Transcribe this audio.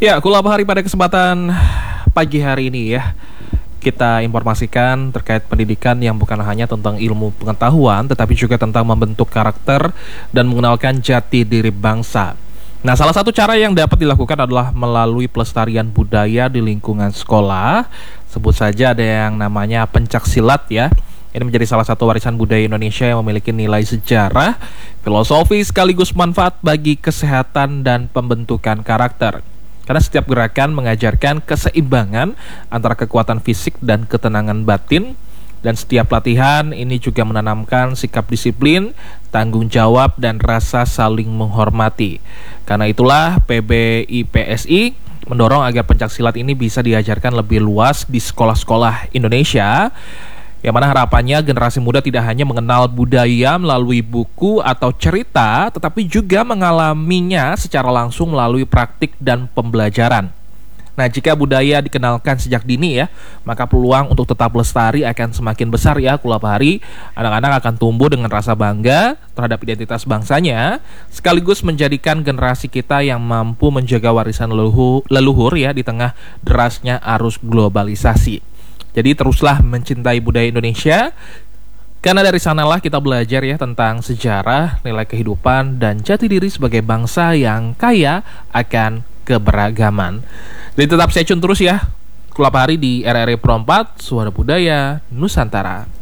Ya, Kulab Hari pada kesempatan pagi hari ini ya, kita informasikan terkait pendidikan yang bukan hanya tentang ilmu pengetahuan, tetapi juga tentang membentuk karakter dan mengenalkan jati diri bangsa. Nah, salah satu cara yang dapat dilakukan adalah melalui pelestarian budaya di lingkungan sekolah. Sebut saja ada yang namanya pencaksilat ya. Ini menjadi salah satu warisan budaya Indonesia yang memiliki nilai sejarah, filosofi sekaligus manfaat bagi kesehatan dan pembentukan karakter. Karena setiap gerakan mengajarkan keseimbangan antara kekuatan fisik dan ketenangan batin. Dan setiap latihan ini juga menanamkan sikap disiplin, tanggung jawab, dan rasa saling menghormati. Karena itulah PBIPSI mendorong agar pencaksilat ini bisa diajarkan lebih luas di sekolah-sekolah Indonesia, yang mana harapannya generasi muda tidak hanya mengenal budaya melalui buku atau cerita, tetapi juga mengalaminya secara langsung melalui praktik dan pembelajaran. Nah, jika budaya dikenalkan sejak dini ya, maka peluang untuk tetap lestari akan semakin besar ya Kulab Hari. Anak-anak akan tumbuh dengan rasa bangga terhadap identitas bangsanya, sekaligus menjadikan generasi kita yang mampu menjaga warisan leluhur ya di tengah derasnya arus globalisasi. Jadi teruslah mencintai budaya Indonesia, karena dari sanalah kita belajar ya tentang sejarah, nilai kehidupan, dan jati diri sebagai bangsa yang kaya akan keberagaman. Jadi tetap stay tune terus ya Kulab Hari di RRI Pro 4, Suara Budaya Nusantara.